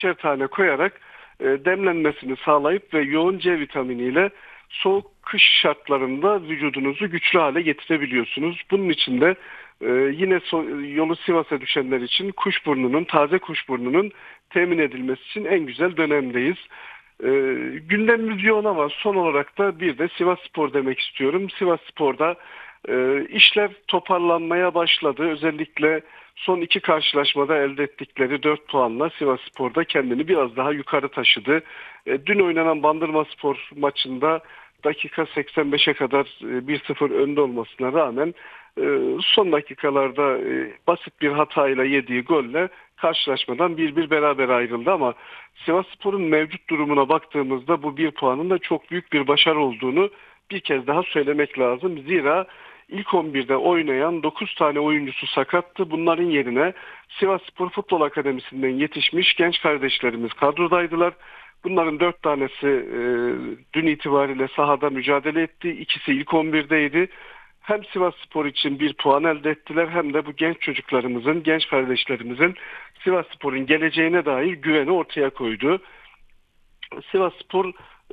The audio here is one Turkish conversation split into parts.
ikişer tane koyarak demlenmesini sağlayıp ve yoğun C vitaminiyle soğuk kış şartlarında vücudunuzu güçlü hale getirebiliyorsunuz. Bunun için de yine yolu Sivas'a düşenler için taze kuşburnunun temin edilmesi için en güzel dönemdeyiz. Gündemimiz yoğun ama son olarak da bir de Sivasspor demek istiyorum. Sivasspor'da işler toparlanmaya başladı. Özellikle son iki karşılaşmada elde ettikleri 4 puanla Sivasspor'da kendini biraz daha yukarı taşıdı. Dün oynanan Bandırmaspor maçında dakika 85'e kadar 1-0 önde olmasına rağmen son dakikalarda basit bir hatayla yediği golle karşılaşmadan 1-1 beraber ayrıldı ama Sivasspor'un mevcut durumuna baktığımızda bu bir puanın da çok büyük bir başarı olduğunu bir kez daha söylemek lazım. Zira ilk 11'de oynayan 9 tane oyuncusu sakattı. Bunların yerine Sivasspor Futbol Akademisi'nden yetişmiş genç kardeşlerimiz kadrodaydılar. Bunların 4 tanesi dün itibariyle sahada mücadele etti. İkisi ilk 11'deydi. Hem Sivasspor için bir puan elde ettiler hem de bu genç çocuklarımızın, genç kardeşlerimizin Sivasspor'un geleceğine dair güveni ortaya koydu. Sivasspor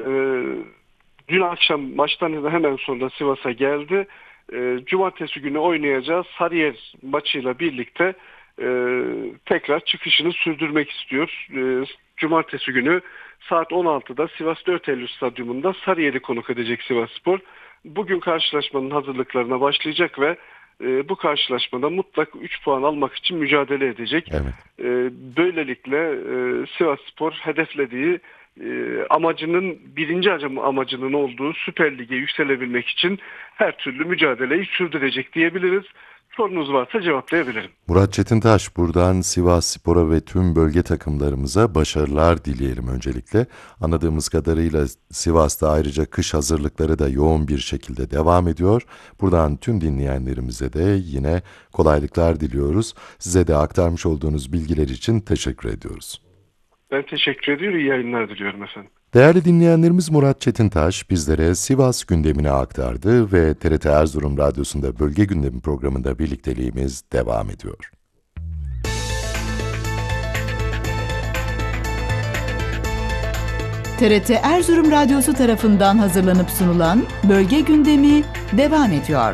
dün akşam maçtan hemen sonra Sivas'a geldi. Cumartesi günü oynayacağı Sarıyer maçıyla birlikte tekrar çıkışını sürdürmek istiyor. Cumartesi günü saat 16'da Sivas 4 Eylül Stadyumunda Sarıyer'i konuk edecek Sivasspor. Bugün karşılaşmanın hazırlıklarına başlayacak ve bu karşılaşmada mutlak 3 puan almak için mücadele edecek. Evet. Böylelikle Sivasspor hedeflediği birinci amacının olduğu Süper Lig'e yükselebilmek için her türlü mücadeleyi sürdürecek diyebiliriz. Sorunuz varsa cevaplayabilirim. Murat Çetintaş, buradan Sivasspor'a ve tüm bölge takımlarımıza başarılar dileyelim öncelikle. Anladığımız kadarıyla Sivas'ta ayrıca kış hazırlıkları da yoğun bir şekilde devam ediyor. Buradan tüm dinleyenlerimize de yine kolaylıklar diliyoruz. Size de aktarmış olduğunuz bilgiler için teşekkür ediyoruz. Ben teşekkür ediyorum. İyi yayınlar diliyorum efendim. Değerli dinleyenlerimiz, Murat Çetintaş bizlere Sivas gündemini aktardı ve TRT Erzurum Radyosu'nda Bölge Gündemi programında birlikteliğimiz devam ediyor. TRT Erzurum Radyosu tarafından hazırlanıp sunulan Bölge Gündemi devam ediyor.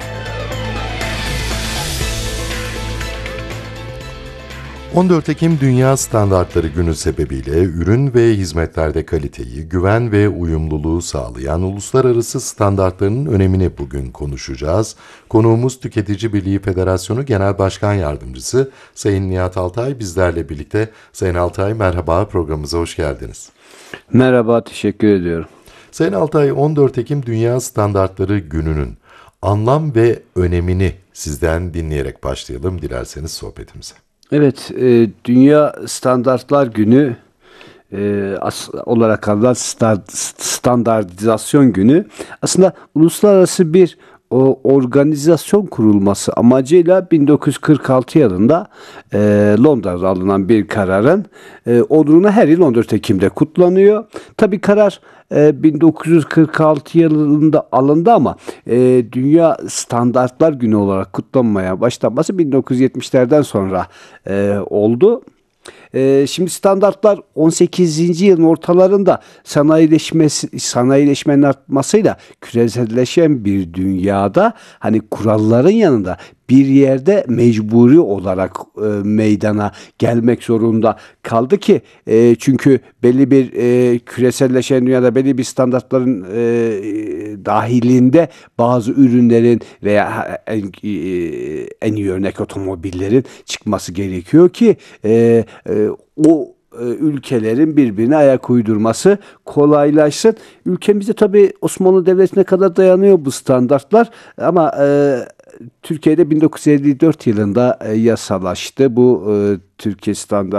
14 Ekim Dünya Standartları Günü sebebiyle ürün ve hizmetlerde kaliteyi, güven ve uyumluluğu sağlayan uluslararası standartların önemini bugün konuşacağız. Konuğumuz Tüketici Birliği Federasyonu Genel Başkan Yardımcısı Sayın Nihat Altay bizlerle birlikte. Sayın Altay, merhaba, programımıza hoş geldiniz. Merhaba, teşekkür ediyorum. Sayın Altay, 14 Ekim Dünya Standartları Günü'nün anlam ve önemini sizden dinleyerek başlayalım dilerseniz sohbetimize. Evet, Dünya Standartlar Günü olarak adlı standartizasyon günü aslında uluslararası bir organizasyon kurulması amacıyla 1946 yılında Londra'da alınan bir kararın olduğuna her yıl 14 Ekim'de kutlanıyor. Tabii karar 1946 yılında alındı ama Dünya Standartlar Günü olarak kutlanmaya başlanması 1970'lerden sonra oldu. Şimdi standartlar 18. yılın ortalarında sanayileşmenin artmasıyla küreselleşen bir dünyada hani kuralların yanında bir yerde mecburi olarak meydana gelmek zorunda kaldı ki çünkü belli bir küreselleşen dünyada belli bir standartların dahilinde bazı ürünlerin veya en iyi örnek otomobillerin çıkması gerekiyor ki o ülkelerin birbirine ayak uydurması kolaylaşsın. Ülkemizde tabii Osmanlı Devleti'ne kadar dayanıyor bu standartlar ama Türkiye'de 1954 yılında yasalaştı. Bu Türk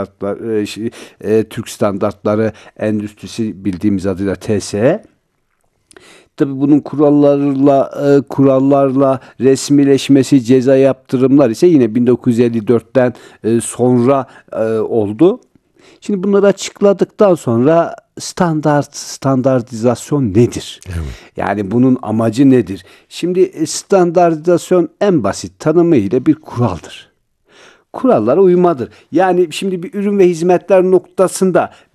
Standartları Endüstrisi bildiğimiz adıyla TSE. Tabii bunun kurallarla resmileşmesi, ceza yaptırımlar ise yine 1954'ten sonra oldu. Şimdi bunları açıkladıktan sonra standartizasyon nedir? Evet. Yani bunun amacı nedir? Şimdi standartizasyon en basit tanımıyla bir kuraldır. kurallara uymadır. Yani şimdi bir ürün ve hizmetler noktasında